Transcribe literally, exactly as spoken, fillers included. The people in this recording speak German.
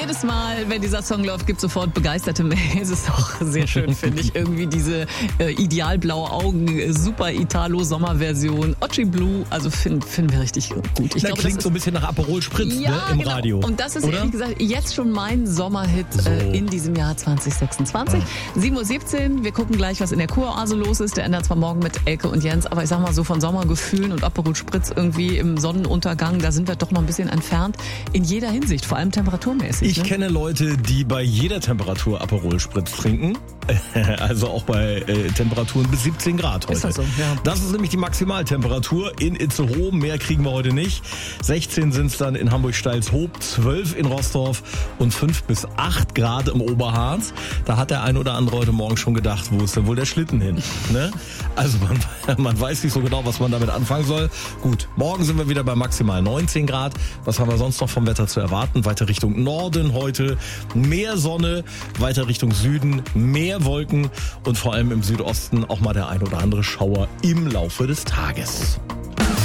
jedes Mal, wenn dieser Song läuft, gibt es sofort begeisterte Mails. Es ist auch sehr schön, finde ich. Irgendwie diese äh, idealblaue Augen, äh, super Italo-Sommerversion, Ochi Blue. Also finden find wir richtig gut. Ich das glaube, klingt das so ein bisschen nach Aperol Spritz, ja, ne, im genau. Radio. Und das ist, oder? ehrlich gesagt, jetzt schon mein Sommerhit So. äh, in diesem Jahr zwanzig sechsundzwanzig. Ah. sieben Uhr siebzehn, wir gucken gleich, was in der Kuroase los ist. Der ändert zwar morgen mit Elke und Jens, aber ich sag mal so von Sommergefühlen und Aperol Spritz irgendwie im Sonnenuntergang, da sind wir doch noch ein bisschen entfernt. In jeder Hinsicht, vor allem temperaturmäßig. Ich ne? kenne Leute, die bei jeder Temperatur Aperol Spritz trinken. Also auch bei äh, Temperaturen bis siebzehn Grad heute. Ist das so? Ja. Das ist nämlich die Maximaltemperatur in Itzehoe. Mehr kriegen wir heute nicht. sechzehn sind es dann in Hamburg-Steilshoop, zwölf in Roßdorf und fünf bis acht Grad im Oberharz. Da hat der ein oder andere heute Morgen schon gedacht, wo ist denn wohl der Schlitten hin? Ne? Also man, man weiß nicht so genau, was man damit anfangen soll. Gut, morgen sind wir wieder bei maximal neunzehn Grad. Was haben wir sonst noch vom Wetter zu erwarten? Weiter Richtung Norden heute mehr Sonne, weiter Richtung Süden mehr Wolken und vor allem im Südosten auch mal der ein oder andere Schauer im Laufe des Tages.